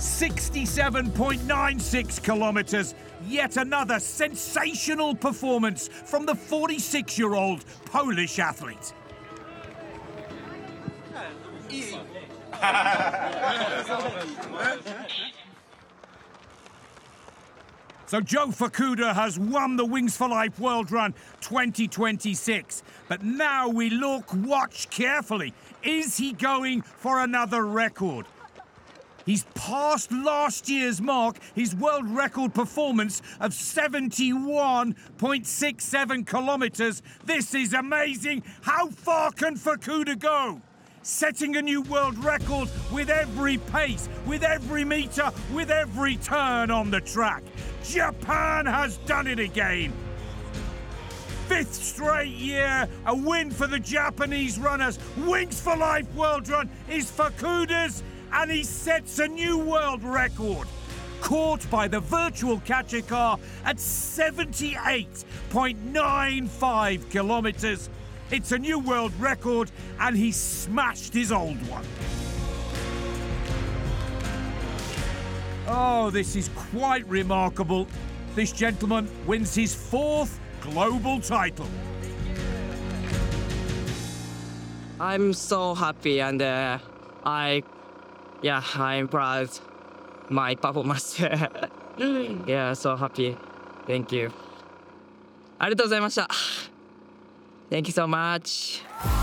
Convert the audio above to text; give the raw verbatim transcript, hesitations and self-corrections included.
sixty-seven point nine six kilometers. Yet another sensational performance from the forty-six-year-old Polish athlete. So Joe Fukuda has won the Wings for Life World Run twenty twenty-six. But now we look, watch carefully. Is he going for another record? He's passed last year's mark, his world record performance of seventy-one point six seven kilometers. This is amazing. How far can Fukuda go? Setting a new world record with every pace, with every meter, with every turn on the track. Japan has done it again. Fifth straight year, a win for the Japanese runners. Wings for Life World Run is Fukuda's, and he sets a new world record. Caught by the virtual catcher car at seventy-eight point nine five kilometers. It's a new world record, and he smashed his old one. Oh, this is quite remarkable. This gentleman wins his fourth global title. I'm so happy, and uh, I, yeah, I'm proud my performance. Yeah, so happy. Thank you. ありがとうございました。Thank you so much.